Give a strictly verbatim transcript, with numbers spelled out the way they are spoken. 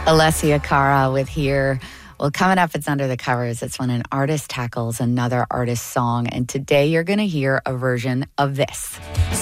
Alessia Cara with Here. Well, coming up, it's Under the Covers. It's when an artist tackles another artist's song. And today you're going to hear a version of this.